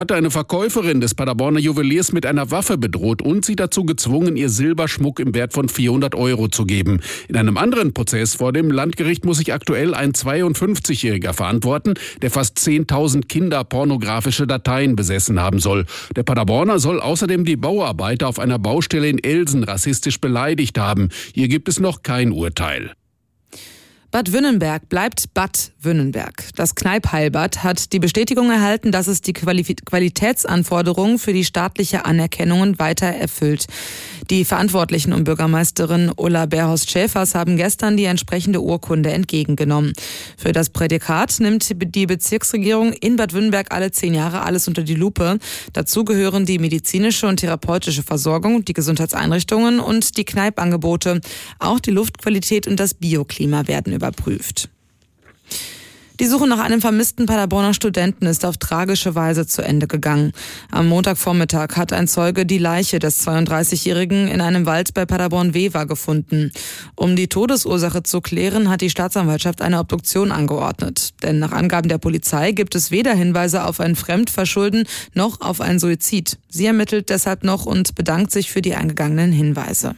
Hatte eine Verkäuferin des Paderborner Juweliers mit einer Waffe bedroht und sie dazu gezwungen, ihr Silberschmuck im Wert von 400 € zu geben. In einem anderen Prozess vor dem Landgericht muss sich aktuell ein 52-Jähriger verantworten, der fast 10.000 Kinder pornografische Dateien besessen haben soll. Der Paderborner soll außerdem die Bauarbeiter auf einer Baustelle in Elsen rassistisch beleidigt haben. Hier gibt es noch kein Urteil. Bad Wünnenberg bleibt Bad Wünnenberg. Das Kneipp-Heilbad hat die Bestätigung erhalten, dass es die Qualitätsanforderungen für die staatliche Anerkennung weiter erfüllt. Die Verantwortlichen und Bürgermeisterin Ulla Berhorst-Schäfers haben gestern die entsprechende Urkunde entgegengenommen. Für das Prädikat nimmt die Bezirksregierung in Bad Wünnenberg alle 10 Jahre alles unter die Lupe. Dazu gehören die medizinische und therapeutische Versorgung, die Gesundheitseinrichtungen und die Kneippangebote. Auch die Luftqualität und das Bioklima werden überprüft. Die Suche nach einem vermissten Paderborner Studenten ist auf tragische Weise zu Ende gegangen. Am Montagvormittag hat ein Zeuge die Leiche des 32-Jährigen in einem Wald bei Paderborn-Wever gefunden. Um die Todesursache zu klären, hat die Staatsanwaltschaft eine Obduktion angeordnet. Denn nach Angaben der Polizei gibt es weder Hinweise auf ein Fremdverschulden noch auf einen Suizid. Sie ermittelt deshalb noch und bedankt sich für die eingegangenen Hinweise.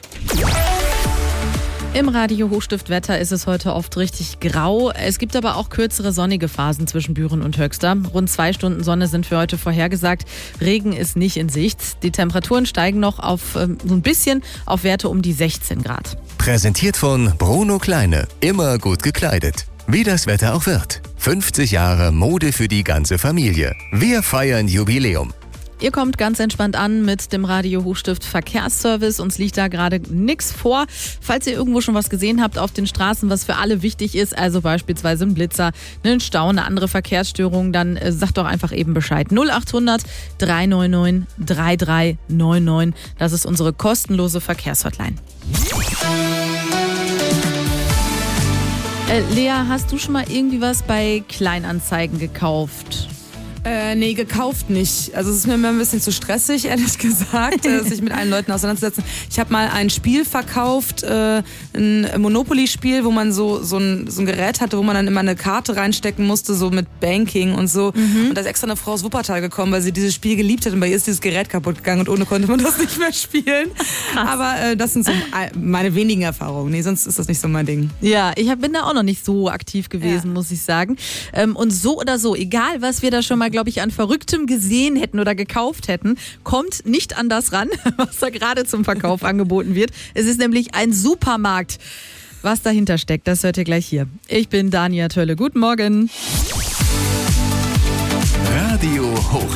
Im Radio Hochstift-Wetter ist es heute oft richtig grau. Es gibt aber auch kürzere sonnige Phasen zwischen Büren und Höxter. Rund 2 Stunden Sonne sind für heute vorhergesagt. Regen ist nicht in Sicht. Die Temperaturen steigen noch auf so ein bisschen auf Werte um die 16 Grad. Präsentiert von Bruno Kleine. Immer gut gekleidet. Wie das Wetter auch wird. 50 Jahre Mode für die ganze Familie. Wir feiern Jubiläum. Ihr kommt ganz entspannt an mit dem Radio Hochstift Verkehrsservice. Uns liegt da gerade nichts vor. Falls ihr irgendwo schon was gesehen habt auf den Straßen, was für alle wichtig ist, also beispielsweise ein Blitzer, einen Stau, eine andere Verkehrsstörung, dann sagt doch einfach eben Bescheid. 0800 399 3399. Das ist unsere kostenlose Verkehrshotline. Lea, hast du schon mal irgendwie was bei Kleinanzeigen gekauft? Nee, gekauft nicht. Also es ist mir immer ein bisschen zu stressig, ehrlich gesagt, sich mit allen Leuten auseinanderzusetzen. Ich habe mal ein Spiel verkauft, ein Monopoly-Spiel, wo man so ein Gerät hatte, wo man dann immer eine Karte reinstecken musste, so mit Banking und so. Und da ist extra eine Frau aus Wuppertal gekommen, weil sie dieses Spiel geliebt hat und bei ihr ist dieses Gerät kaputt gegangen und ohne konnte man das nicht mehr spielen. Krass. Aber das sind so meine wenigen Erfahrungen. Nee, sonst ist das nicht so mein Ding. Ja, ich bin da auch noch nicht so aktiv gewesen, muss ich sagen. Und so oder so, egal was wir da schon mal, glaube ich, an Verrücktem gesehen hätten oder gekauft hätten, kommt nicht an das ran, was da gerade zum Verkauf angeboten wird. Es ist nämlich ein Supermarkt. Was dahinter steckt, das hört ihr gleich hier. Ich bin Dania Tölle. Guten Morgen. Radio Hochstift.